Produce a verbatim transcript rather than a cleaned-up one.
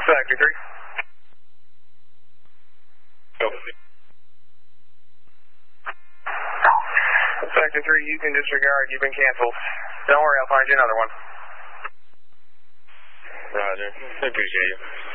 Factory three. Go. Factory three, you can disregard. You've been canceled. Don't worry, I'll find you another one. Roger. I appreciate you.